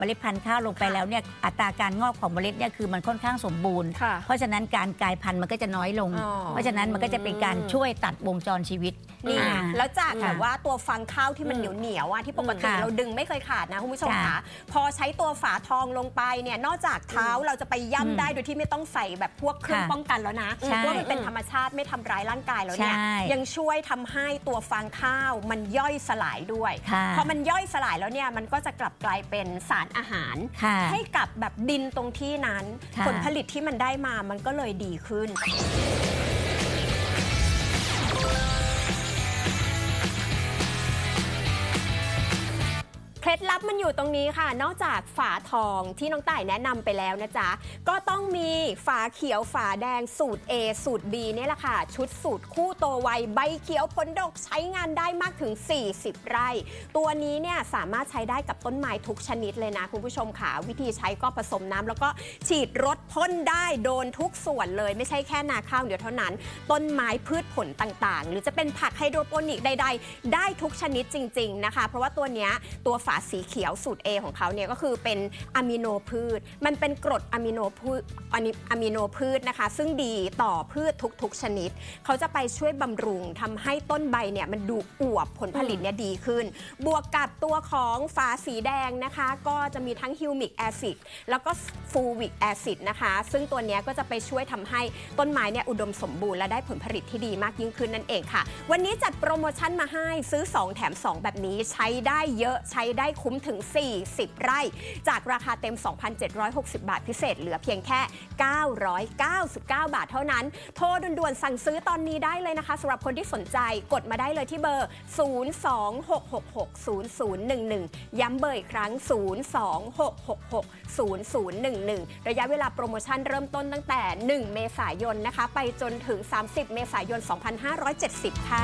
เมล็ดพันธุ์ข้าวลงไปแล้วเนี่ยอัตราการงอกของเมล็ดเนี่ยคือมันค่อนข้างสมบูรณ์เพราะฉะนั้นการกลายพันธุ์มันก็จะน้อยลงเพราะฉะนั้นมันก็จะเป็นการช่วยตัดวงจรชีวิตนี่แล้วจากแบบว่าตัวฟางข้าวที่มันเหนียวๆที่ปกติเราดึงไม่เคยขาดนะคุณผู้ชมค่ะพอใช้ตัวฝาทองลงไปเนี่ยนอกจากเท้าเราจะไปย่ำได้โดยที่ไม่ต้องใส่แบบพวกเครื่องป้องกันแล้วนะเพราะมันเป็นธรรมชาติไม่ทำร้ายร่างกายแล้วเนี่ยยังช่วยทำให้ตัวฟางข้าวมันย่อยสลายด้วยพอมันย่อยสลายแล้วเนี่ยมันก็จะกลับกลายเป็นสารอาหารให้กับแบบดินตรงที่นั้นผลผลิตที่มันได้มามันก็เลยดีขึ้นเคล็ดลับมันอยู่ตรงนี้ค่ะนอกจากฝาทองที่น้องต่ายแนะนำไปแล้วนะจ๊ะก็ต้องมีฝาเขียวฝาแดงสูตร A สูตร B นี่แหละค่ะชุดสูตรคู่โตไวใบเขียวผลดกใช้งานได้มากถึง40ไร่ตัวนี้เนี่ยสามารถใช้ได้กับต้นไม้ทุกชนิดเลยนะคุณผู้ชมค่ะวิธีใช้ก็ผสมน้ำแล้วก็ฉีดรดพ่นได้โดนทุกส่วนเลยไม่ใช่แค่นาข้าวเดียวเท่านั้นต้นไม้พืชผลต่างๆหรือจะเป็นผักไฮโดรโปนิกใดๆได้ทุกชนิดจริงๆนะคะเพราะว่าตัวเนี้ยตัวฝาสีเขียวสูตร A ของเขาเนี่ยก็คือเป็นอะมิโนพืชมันเป็นกรดอะมิโนพืชนะคะซึ่งดีต่อพืชทุกชนิดเขาจะไปช่วยบำรุงทำให้ต้นใบเนี่ยมันดูอวบผลผลิตเนี่ยดีขึ้นบวกกับตัวของฝาสีแดงนะคะก็จะมีทั้งฮิวมิกแอซิดแล้วก็ฟูวิกแอซิดนะคะซึ่งตัวนี้ก็จะไปช่วยทำให้ต้นไม้เนี่ยอุดมสมบูรณ์และได้ผลผลิตที่ดีมากยิ่งขึ้นนั่นเองค่ะวันนี้จัดโปรโมชั่นมาให้ซื้อ2แถม2แบบนี้ใช้ได้เยอะใช้ได้คุ้มถึง40ไร่จากราคาเต็ม 2,760 บาทพิเศษเหลือเพียงแค่999 บาทเท่านั้นโทรด่วนๆสั่งซื้อตอนนี้ได้เลยนะคะสำหรับคนที่สนใจกดมาได้เลยที่เบอร์026660011ย้ำเบอร์อีกครั้ง026660011ระยะเวลาโปรโมชั่นเริ่มต้นตั้งแต่1เมษายนนะคะไปจนถึง30เมษายน2570ค่ะ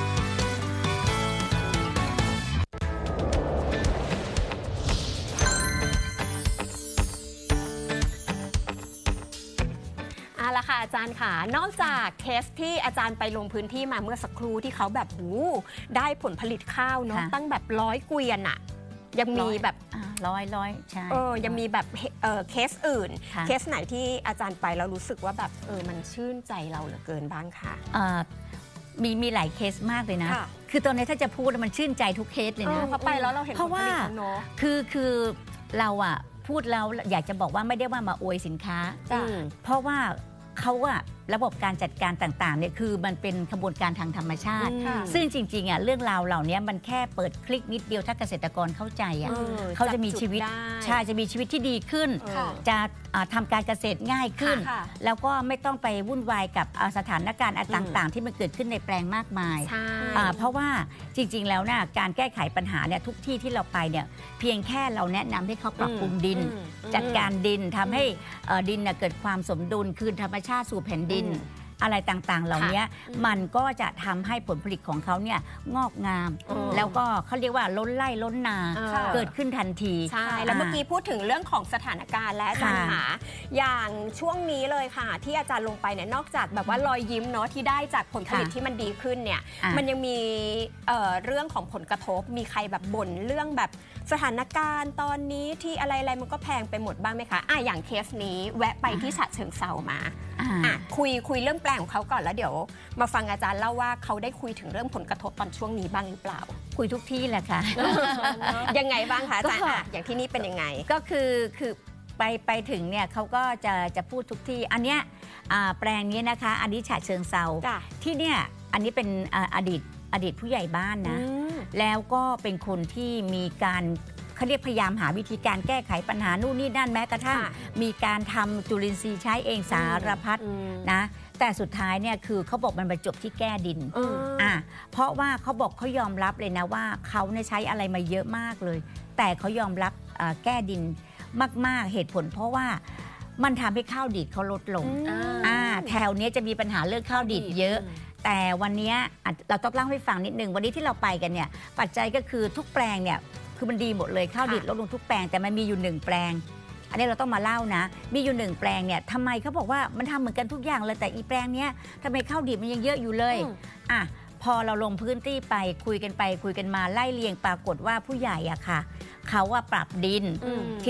เอาละค่ะอาจารย์ค่ะนอกจากเคสที่อาจารย์ไปลงพื้นที่มาเมื่อสักครู่ที่เขาแบบได้ผลผลิตข้าวเนาะตั้งแบบ100 เกวียนอะยังมีแบบร้อยใช่ยังมีแบบเคสอื่นเคสไหนที่อาจารย์ไปแล้วรู้สึกว่าแบบมันชื่นใจเราเหลือเกินบ้างค่ะมีหลายเคสมากเลยนะคือตอนนี้ถ้าจะพูดมันชื่นใจทุกเคสเลยนะเพราะไปแล้วเราเห็นผลผลิตของน้องคือเราอะพูดแล้วอยากจะบอกว่าไม่ได้ว่ามาอวยสินค้าเพราะว่าเขาอะระบบการจัดการต่างๆเนี่ยคือมันเป็นขบวนการทางธรรมชาติซึ่งจริงๆอะเรื่องราวเหล่านี้มันแค่เปิดคลิกนิดเดียวถ้าเกษตรกรเข้าใจอะเขาจะมีชีวิตจะมีชีวิตที่ดีขึ้นจะทำการเกษตรง่ายขึ้นแล้วก็ไม่ต้องไปวุ่นวายกับสถานการณ์ต่างๆที่มันเกิดขึ้นในแปลงมากมายเพราะว่าจริงๆแล้วนะการแก้ไขปัญหาเนี่ยทุกที่ที่เราไปเนี่ยเพียงแค่เราแนะนำให้เขาปรับปรุงดินจัดการดินทำให้ดินเกิดความสมดุลคืนธรรมชาติสู่แผ่นดินอะไรต่างๆเหล่านี้มันก็จะทำให้ผลผลิตของเขาเนี่ยงอกงามแล้วก็เขาเรียกว่าล้นไร่ล้นนาเกิดขึ้นทันทีใช่แล้วเมื่อกี้พูดถึงเรื่องของสถานการณ์และปัญหาอย่างช่วงนี้เลยค่ะที่อาจารย์ลงไปเนี่ยนอกจากแบบว่ารอยยิ้มเนาะที่ได้จากผลผลิตที่มันดีขึ้นเนี่ยมันยังมีเรื่องของผลกระทบมีใครแบบบ่นเรื่องแบบสถานการณ์ตอนนี้ที่อะไรมันก็แพงไปหมดบ้างไหมคะอย่างเคสนี้แวะไปที่ฉะเชิงเทรามาคุยเรื่องแปลงของเขาก่อนแล้วเดี๋ยวมาฟังอาจารย์เล่าว่าเขาได้คุยถึงเรื่องผลกระทบตอนช่วงนี้บ้างหรือเปล่าคุยทุกที่แหละค่ะยังไงบ้างคะอาจารย์อย่างที่นี่เป็นยังไงก็คือไปถึงเนี่ยเขาก็จะพูดทุกที่อันเนี้ยแปลงนี้นะคะอันนี้ฉะเชิงเทราที่เนี่ยอันนี้เป็นอดีตผู้ใหญ่บ้านนะแล้วก็เป็นคนที่มีการเขาเรียกพยายามหาวิธีการแก้ไขปัญหานู่นนี่นั่นแม้กระทั่งมีการทำจุลินทรีย์ใช้เองสารพัดนะแต่สุดท้ายเนี่ยคือเขาบอกมันไปจบที่แก้ดินเพราะว่าเขาบอกเขายอมรับเลยนะว่าเขาเนี่ยใช้อะไรมาเยอะมากเลยแต่เขายอมรับแก้ดินมากๆเหตุผลเพราะว่ามันทำให้ข้าวดีดเขาลดลงแถวนี้จะมีปัญหาเรื่องข้าวดีดเยอะแต่วันนี้เราต้องเล่าให้ฟังนิดนึงวันนี้ที่เราไปกันเนี่ยปัจจัยก็คือทุกแปลงเนี่ยคือมันดีหมดเลยข้าวดีดลดลงทุกแปลงแต่มันมีอยู่1แปลงอันนี้เราต้องมาเล่านะมีอยู่1แปลงเนี่ยทำไมเขาบอกว่ามันทำเหมือนกันทุกอย่างเลยแต่อีแปลงเนี้ยทำไมข้าวดีดมันยังเยอะอยู่เลยพอเราลงพื้นที่ไปคุยกันมาไล่เรียงปรากฏว่าผู้ใหญ่อะค่ะเขาว่าปรับดิน